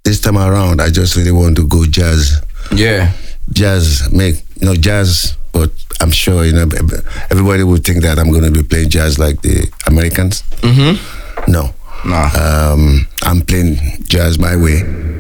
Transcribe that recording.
this time around, I just really want to go jazz. Yeah. Jazz, jazz, but I'm sure, everybody would think that I'm going to be playing jazz like the Americans. Mm-hmm. No. Nah. I'm playing jazz my way.